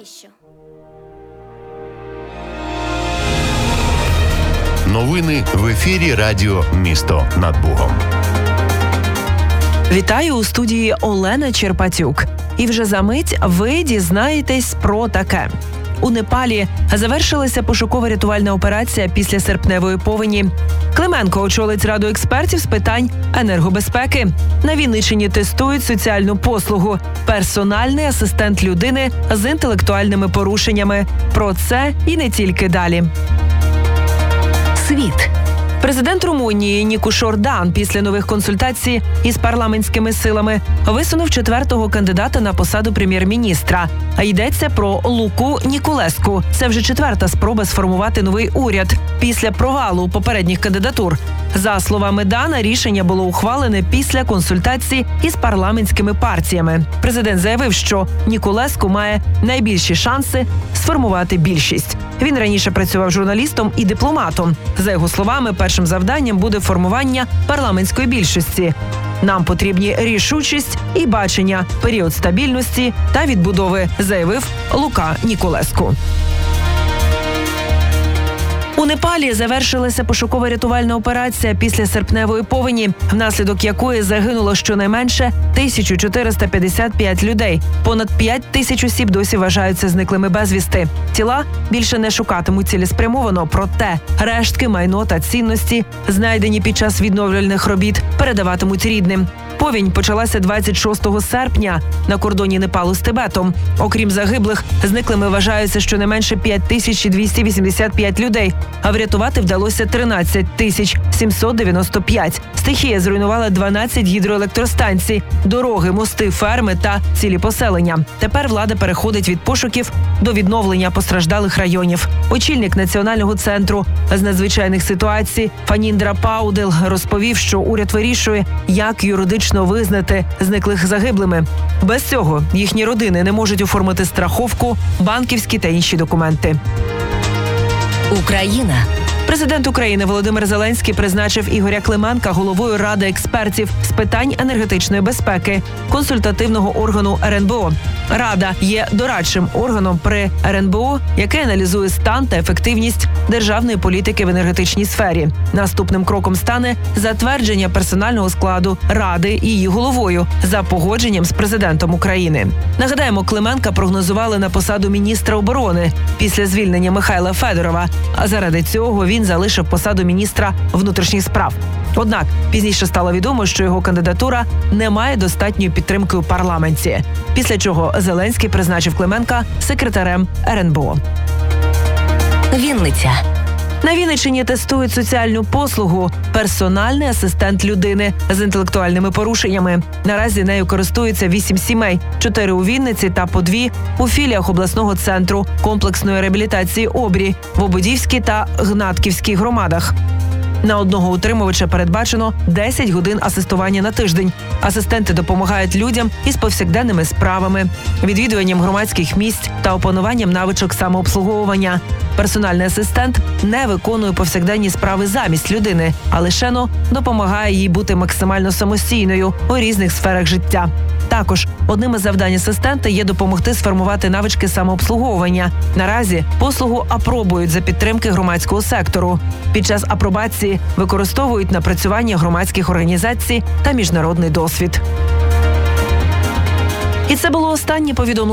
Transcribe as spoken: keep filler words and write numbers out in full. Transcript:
Навіщо? Новини в ефірі радіо «Місто над Бугом». Вітаю у студії Олена Черпатюк. І вже за мить ви дізнаєтесь про таке. У Непалі завершилася пошуково-рятувальна операція після серпневої повені. Клименко очолить раду експертів з питань енергобезпеки. На Вінниччині тестують соціальну послугу – персональний асистент людини з інтелектуальними порушеннями. Про це і не тільки далі. Світ. Президент Румунії Нику Ордан після нових консультацій із парламентськими силами висунув четвертого кандидата на посаду прем'єр-міністра. А йдеться про Луку Ніколеску. Це вже четверта спроба сформувати новий уряд після провалу попередніх кандидатур. За словами Дана, рішення було ухвалене після консультацій із парламентськими партіями. Президент заявив, що Ніколеску має найбільші шанси сформувати більшість. Він раніше працював журналістом і дипломатом. За його словами, першим завданням буде формування парламентської більшості. Нам потрібні рішучість і бачення, період стабільності та відбудови, заявив Лука Ніколеску. У Непалі завершилася пошуково-рятувальна операція після серпневої повені, внаслідок якої загинуло щонайменше тисяча чотириста п'ятдесят п'ять людей. Понад п'ять тисяч осіб досі вважаються зниклими безвісти. Тіла більше не шукатимуть цілеспрямовано, проте рештки, майно та цінності, знайдені під час відновлювальних робіт, передаватимуть рідним. Повінь почалася двадцять шостого серпня на кордоні Непалу з Тибетом. Окрім загиблих, зниклими вважаються щонайменше п'ять тисяч двісті вісімдесят п'ять людей, а врятувати вдалося тринадцять тисяч сімсот дев'яносто п'ять. Стихія зруйнувала дванадцять гідроелектростанцій, дороги, мости, ферми та цілі поселення. Тепер влада переходить від пошуків до відновлення постраждалих районів. Очільник Національного центру з надзвичайних ситуацій Фаніндра Паудел розповів, що уряд вирішує, як юридично визнати зниклих загиблими. Без цього їхні родини не можуть оформити страховку, банківські та інші документи. Україна. Президент України Володимир Зеленський призначив Ігоря Клименка головою Ради експертів з питань енергетичної безпеки, консультативного органу ер ен бе о. Рада є дорадчим органом при ер ен бе о, який аналізує стан та ефективність державної політики в енергетичній сфері. Наступним кроком стане затвердження персонального складу Ради і її головою за погодженням з президентом України. Нагадаємо, Клименка прогнозували на посаду міністра оборони після звільнення Михайла Федорова, а заради цього він залишив посаду міністра внутрішніх справ. Однак пізніше стало відомо, що його кандидатура не має достатньої підтримки у парламенті, після чого Зеленський призначив Клименка секретарем ер ен бе о. Вінниця. На Вінниччині тестують соціальну послугу «Персональний асистент людини з інтелектуальними порушеннями». Наразі нею користуються вісім сімей, чотири у Вінниці та по дві у філіях обласного центру комплексної реабілітації «Обрій» в Ободівській та Гнатківській громадах. На одного утримувача передбачено десять годин асистування на тиждень. Асистенти допомагають людям із повсякденними справами, відвідуванням громадських місць та опануванням навичок самообслуговування. Персональний асистент не виконує повсякденні справи замість людини, а лише допомагає їй бути максимально самостійною у різних сферах життя. Також одним із завдань асистента є допомогти сформувати навички самообслуговування. Наразі послугу апробують за підтримки громадського сектору. Під час апробації використовують напрацювання громадських організацій та міжнародний досвід. І це було останнє повідомлення.